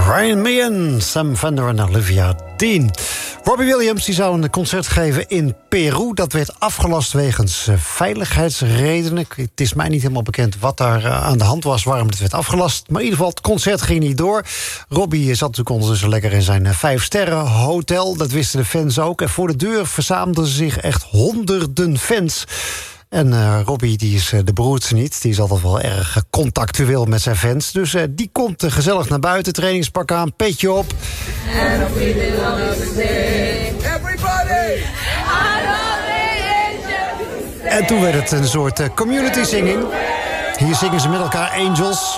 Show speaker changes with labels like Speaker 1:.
Speaker 1: Brian May, Sam Fender en Olivia Dean. Robbie Williams die zou een concert geven in Peru. Dat werd afgelast wegens veiligheidsredenen. Het is mij niet helemaal bekend wat daar aan de hand was, waarom het werd afgelast. Maar in ieder geval, het concert ging niet door. Robbie zat natuurlijk ondertussen lekker in zijn 5-sterren hotel. Dat wisten de fans ook. En voor de deur verzamelden zich echt honderden fans. En Robbie die is de beroerdste niet. Die is altijd wel erg contactueel met zijn fans. Dus die komt gezellig naar buiten. Trainingspak aan, petje op. En toen werd het een soort community singing. Hier zingen ze met elkaar Angels.